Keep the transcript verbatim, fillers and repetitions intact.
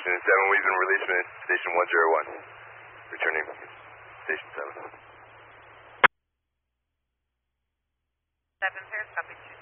Station seven, we've been released from Station one zero one. Returning Station seven. seven, Paris, copy two.